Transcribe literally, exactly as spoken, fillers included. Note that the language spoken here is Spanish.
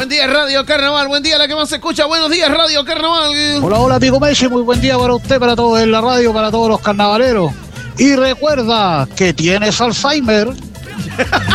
Buen día, Radio Carnaval. Buen día, la que más se escucha. Buenos días, Radio Carnaval. Hola, hola, amigo Messi. Muy buen día para usted, para todos en la radio, para todos los carnavaleros. Y recuerda que tienes Alzheimer.